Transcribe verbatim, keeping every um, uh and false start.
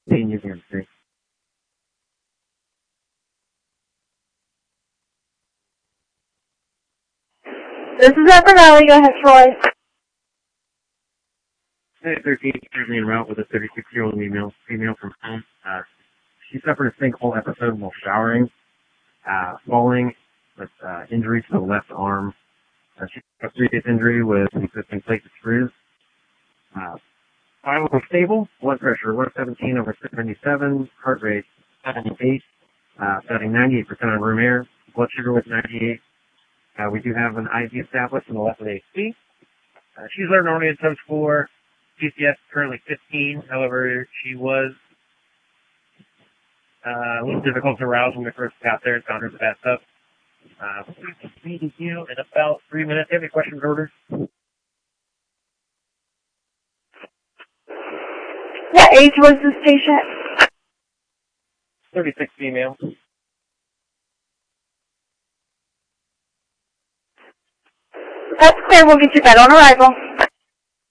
Being using your screen. This is Upper Valley. Go ahead, Troy. Unit thirteen is currently en route with a thirty-six-year-old female, female from home. Uh, she suffered a sinkhole episode while showering, uh, falling with uh, injury to the left arm. Uh, she had a serious injury with existing plate screws. Uh, Vital was stable. Blood pressure one seventeen over six ninety-seven. Heart rate seventy-eight. Uh, setting ninety-eight percent on room air. Blood sugar was ninety-eight. Uh, we do have an I V established in the left of A C. Uh, she's learned oriented touch four. P C S currently fifteen. However, she was uh, a little difficult to rouse when we first got there and found her in the bathtub. Uh, we can see you in about three minutes. Do you have any questions or orders? What age was this patient? thirty-six female. That's clear. We'll get you bed on arrival.